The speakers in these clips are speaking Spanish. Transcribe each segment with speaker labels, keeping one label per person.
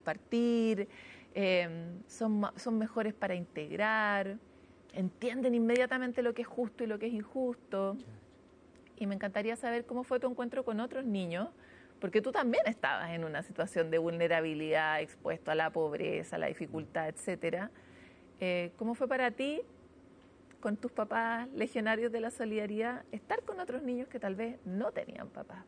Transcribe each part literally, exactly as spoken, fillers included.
Speaker 1: compartir, eh, son, son mejores para integrar, entienden inmediatamente lo que es justo y lo que es injusto. Y me encantaría saber cómo fue tu encuentro con otros niños, porque tú también estabas en una situación de vulnerabilidad, expuesto a la pobreza, a la dificultad, etcétera. Eh, ¿Cómo fue para ti, con tus papás legionarios de la solidaridad, estar con otros niños que tal vez no tenían papás?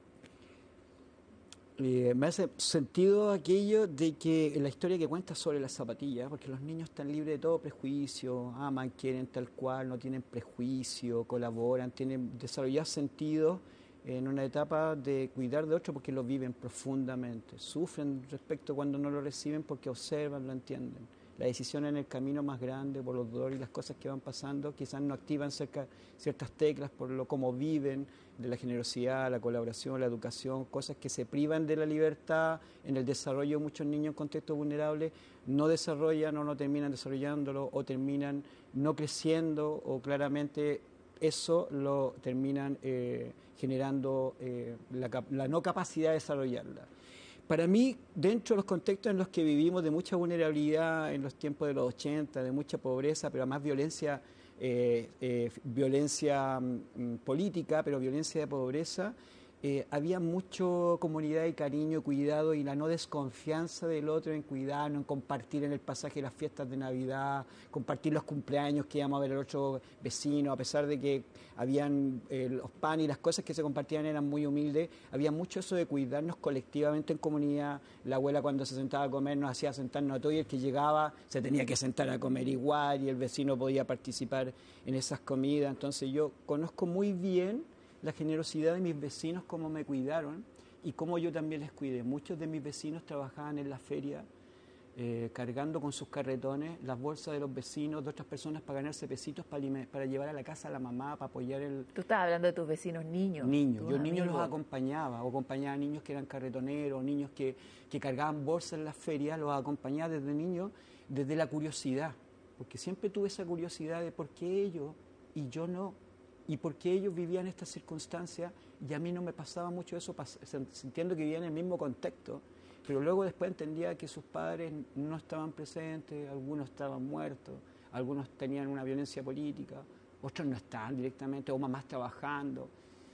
Speaker 2: Eh, me hace sentido aquello de que la historia que cuenta sobre las zapatillas, porque los niños están libres de todo prejuicio, aman, quieren tal cual, no tienen prejuicio, colaboran, tienen desarrollado sentido en una etapa de cuidar de otro porque lo viven profundamente, sufren respecto cuando no lo reciben porque observan, lo entienden. La decisión en el camino más grande, por los dolores y las cosas que van pasando, quizás no activan cerca, ciertas teclas por lo cómo viven, de la generosidad, la colaboración, la educación, cosas que se privan de la libertad en el desarrollo de muchos niños en contextos vulnerables, no desarrollan o no terminan desarrollándolo o terminan no creciendo o claramente eso lo terminan eh, generando eh, la, la no capacidad de desarrollarla. Para mí, dentro de los contextos en los que vivimos de mucha vulnerabilidad en los tiempos de los ochenta, de mucha pobreza, pero además violencia, eh, eh, violencia mm, política, pero violencia de pobreza, eh, había mucho comunidad y cariño, cuidado y la no desconfianza del otro en cuidarnos, en compartir en el pasaje las fiestas de Navidad, compartir los cumpleaños que íbamos a ver al otro vecino, a pesar de que habían eh, los panes y las cosas que se compartían eran muy humildes, había mucho eso de cuidarnos colectivamente en comunidad. La abuela cuando se sentaba a comer nos hacía sentarnos a todos y el que llegaba se tenía que sentar a comer igual y el vecino podía participar en esas comidas. Entonces yo conozco muy bien la generosidad de mis vecinos, cómo me cuidaron y cómo yo también les cuidé. Muchos de mis vecinos trabajaban en la feria eh, cargando con sus carretones las bolsas de los vecinos, de otras personas para ganarse pesitos para, para llevar a la casa a la mamá, para apoyar el...
Speaker 1: Tú estabas hablando de tus vecinos niños.
Speaker 2: Niños, yo niños los acompañaba, o acompañaba a niños que eran carretoneros, niños que, que cargaban bolsas en las ferias, los acompañaba desde niños, desde la curiosidad, porque siempre tuve esa curiosidad de por qué ellos y yo no. Y porque ellos vivían estas circunstancias y a mí no me pasaba mucho eso, sintiendo que vivían en el mismo contexto, pero luego después entendía que sus padres no estaban presentes, algunos estaban muertos, algunos tenían una violencia política, otros no estaban directamente, o mamás trabajando.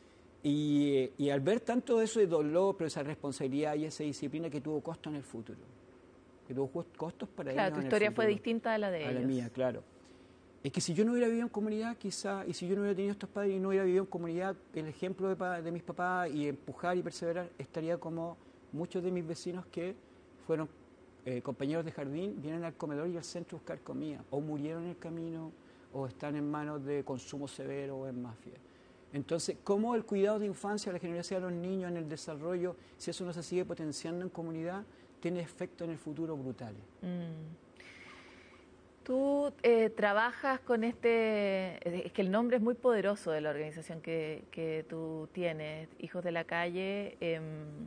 Speaker 2: Y, y al ver tanto eso de dolor, pero esa responsabilidad y esa disciplina que tuvo costo en el futuro, que tuvo costos para
Speaker 1: claro,
Speaker 2: ellos
Speaker 1: tu
Speaker 2: en
Speaker 1: historia
Speaker 2: el
Speaker 1: fue
Speaker 2: futuro,
Speaker 1: distinta a la de
Speaker 2: a
Speaker 1: ellos.
Speaker 2: la mía, claro. Es que si yo no hubiera vivido en comunidad, quizá, y si yo no hubiera tenido estos padres y no hubiera vivido en comunidad, el ejemplo de, de mis papás y empujar y perseverar, estaría como muchos de mis vecinos que fueron eh, compañeros de jardín, vienen al comedor y al centro a buscar comida, o murieron en el camino, o están en manos de consumo severo o en mafia. Entonces, ¿cómo el cuidado de infancia, la generosidad de los niños en el desarrollo, si eso no se sigue potenciando en comunidad, tiene efectos en el futuro brutales?
Speaker 1: Mm. Tú eh, trabajas con este, es que el nombre es muy poderoso de la organización que, que tú tienes, Hijos de la Calle. Eh,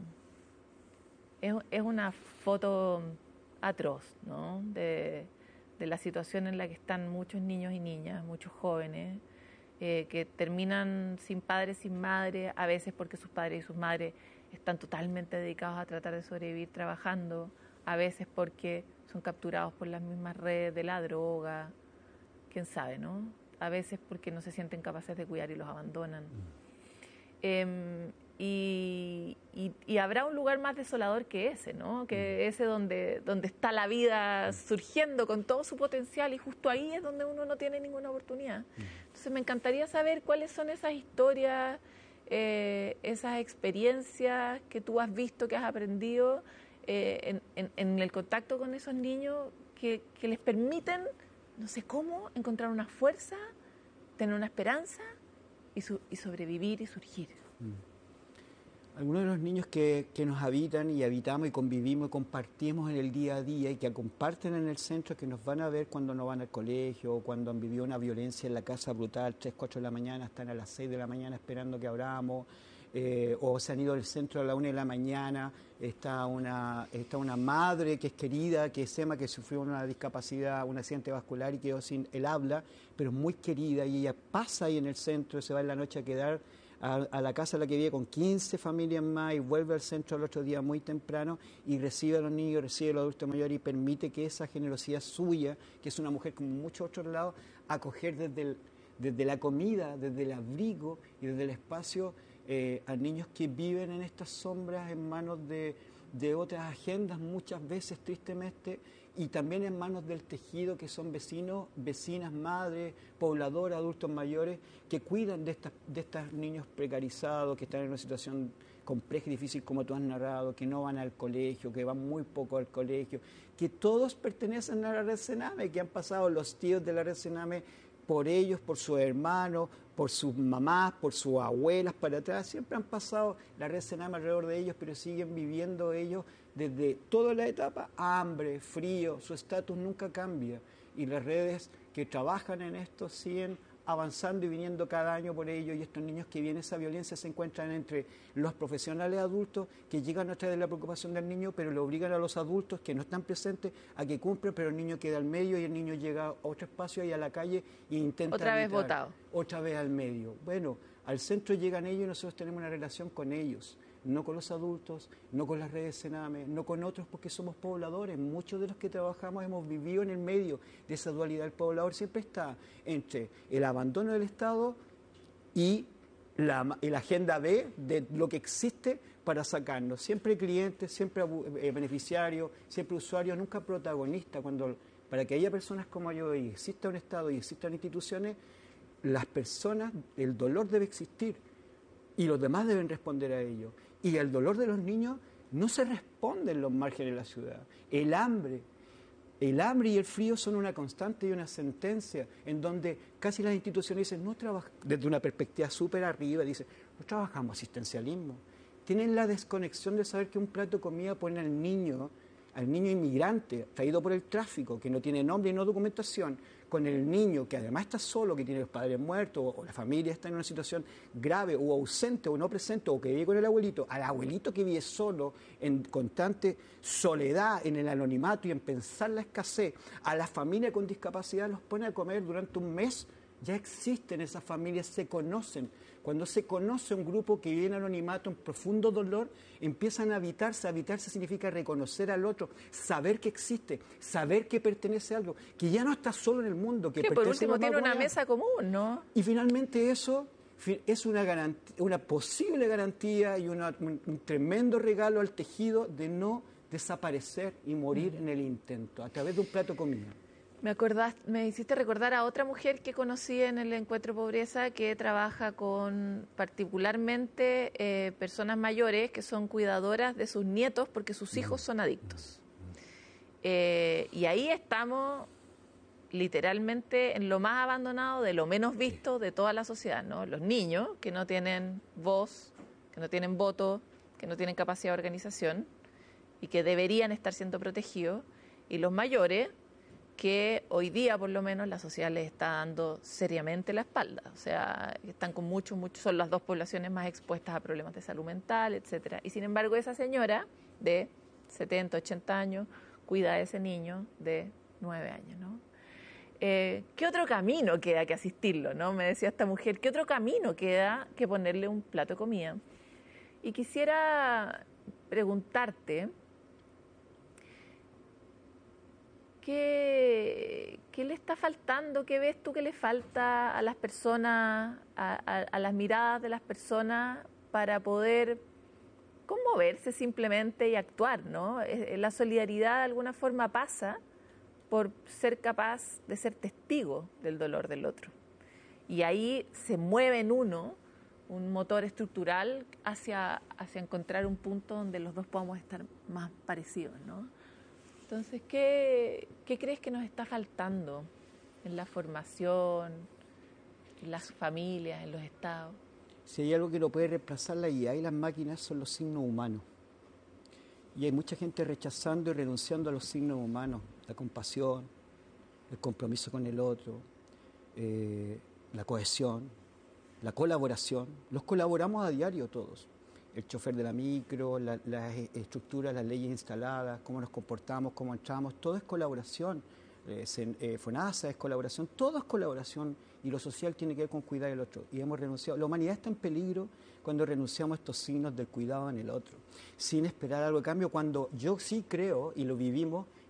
Speaker 1: es, es una foto atroz, ¿no? De, de la situación en la que están muchos niños y niñas, muchos jóvenes, eh, que terminan sin padres, sin madre, a veces porque sus padres y sus madres están totalmente dedicados a tratar de sobrevivir trabajando, a veces porque son capturados por las mismas redes de la droga, quién sabe, ¿no? A veces porque no se sienten capaces de cuidar y los abandonan. Mm. Eh, y, y, y habrá un lugar más desolador que ese, ¿no? Que mm. ese donde, donde está la vida surgiendo con todo su potencial y justo ahí es donde uno no tiene ninguna oportunidad. Mm. Entonces me encantaría saber cuáles son esas historias, eh, esas experiencias que tú has visto, que has aprendido, Eh, en, en, en el contacto con esos niños que, que les permiten, no sé cómo, encontrar una fuerza, tener una esperanza y, su, y sobrevivir y surgir.
Speaker 2: Mm. Algunos de los niños que, que nos habitan y habitamos y convivimos y compartimos en el día a día y que comparten en el centro, que nos van a ver cuando no van al colegio o cuando han vivido una violencia en la casa brutal, tres, cuatro de la mañana, están a las seis de la mañana esperando que abramos. Eh, o se han ido del centro a la una de la mañana, está una, está una madre que es querida, que es Sema, que sufrió una discapacidad, un accidente vascular y quedó sin el habla, pero muy querida, y ella pasa ahí en el centro, se va en la noche a quedar a, a la casa a la que vive con quince familias más y vuelve al centro al otro día muy temprano y recibe a los niños, recibe a los adultos mayores y permite que esa generosidad suya, que es una mujer como muchos otros lados, acoger desde, el, desde la comida, desde el abrigo y desde el espacio eh, a niños que viven en estas sombras en manos de, de otras agendas, muchas veces tristemente, y también en manos del tejido, que son vecinos, vecinas, madres, pobladoras, adultos mayores, que cuidan de, estas, de estos niños precarizados, que están en una situación compleja y difícil, como tú has narrado, que no van al colegio, que van muy poco al colegio, que todos pertenecen a la Red Sename, que han pasado los tíos de la Red Sename por ellos, por sus hermanos, por sus mamás, por sus abuelas, para atrás, siempre han pasado la Red Sename alrededor de ellos, pero siguen viviendo ellos desde toda la etapa, hambre, frío, su estatus nunca cambia. Y las redes que trabajan en esto siguen avanzando y viniendo cada año por ello, y estos niños que vienen esa violencia se encuentran entre los profesionales adultos que llegan a través de la preocupación del niño, pero le obligan a los adultos que no están presentes a que cumplan, pero el niño queda al medio y el niño llega a otro espacio y a la calle e intenta
Speaker 1: otra vez
Speaker 2: evitar,
Speaker 1: votado.
Speaker 2: Otra vez al medio. Bueno, al centro llegan ellos y nosotros tenemos una relación con ellos. No con los adultos, no con las redes Sename, no con otros, porque somos pobladores. Muchos de los que trabajamos hemos vivido en el medio de esa dualidad. El poblador siempre está entre el abandono del Estado y la, y la agenda B de lo que existe para sacarnos. Siempre clientes, siempre eh, beneficiarios, siempre usuarios, nunca protagonistas. Cuando, para que haya personas como yo y exista un Estado y existan instituciones, las personas, el dolor debe existir y los demás deben responder a ello. Y el dolor de los niños no se responde en los márgenes de la ciudad. El hambre, el hambre y el frío son una constante y una sentencia en donde casi las instituciones dicen, no trabajan, desde una perspectiva súper arriba, dicen, no trabajamos asistencialismo. Tienen la desconexión de saber que un plato de comida pone al niño, al niño inmigrante, traído por el tráfico, que no tiene nombre y no documentación, con el niño que además está solo, que tiene los padres muertos, o, o la familia está en una situación grave, o ausente, o no presente, o que vive con el abuelito, al abuelito que vive solo, en constante soledad, en el anonimato y en pensar la escasez, a la familia con discapacidad los pone a comer durante un mes. Ya existen esas familias, se conocen. Cuando se conoce un grupo que vive en anonimato, en profundo dolor, empiezan a habitarse. Habitarse significa reconocer al otro, saber que existe, saber que pertenece a algo, que ya no está solo en el mundo, que,
Speaker 1: que por último tiene una mesa común, ¿no?
Speaker 2: Y finalmente eso es una, garantía, una posible garantía y una, un, un tremendo regalo al tejido de no desaparecer y morir mm. en el intento, a través de un plato de comida.
Speaker 1: Me acordás, me hiciste recordar a otra mujer que conocí en el Encuentro Pobreza que trabaja con particularmente eh, personas mayores que son cuidadoras de sus nietos porque sus hijos son adictos. Eh, y ahí estamos literalmente en lo más abandonado, de lo menos visto de toda la sociedad, ¿no? Los niños que no tienen voz, que no tienen voto, que no tienen capacidad de organización y que deberían estar siendo protegidos, y los mayores que hoy día por lo menos la sociedad les está dando seriamente la espalda, o sea, están con muchos, muchos, son las dos poblaciones más expuestas a problemas de salud mental, etcétera. Y sin embargo esa señora de setenta, ochenta años cuida a ese niño de nueve años, ¿no? Eh, ¿Qué otro camino queda que asistirlo, no? Me decía esta mujer, ¿qué otro camino queda que ponerle un plato de comida? Y quisiera preguntarte, ¿Qué, ¿qué le está faltando? ¿Qué ves tú que le falta a las personas, a, a, a las miradas de las personas para poder conmoverse simplemente y actuar, ¿no? La solidaridad de alguna forma pasa por ser capaz de ser testigo del dolor del otro. Y ahí se mueve en uno un motor estructural hacia, hacia encontrar un punto donde los dos podamos estar más parecidos, ¿no? Entonces, ¿qué, ¿qué crees que nos está faltando en la formación, en las familias, en los estados?
Speaker 2: Si hay algo que no puede reemplazar la I A y las máquinas son los signos humanos. Y hay mucha gente rechazando y renunciando a los signos humanos, la compasión, el compromiso con el otro, eh, la cohesión, la colaboración. Los colaboramos a diario todos. El chofer de la micro, la, las estructuras, las leyes instaladas, cómo nos comportamos, cómo entramos, todo es colaboración. eh, eh, FONASA es colaboración, todo es colaboración y lo social tiene que ver con cuidar el otro. Y hemos renunciado, la humanidad está en peligro cuando renunciamos a estos signos del cuidado en el otro, sin esperar algo de cambio, cuando yo sí creo, y lo vivimos,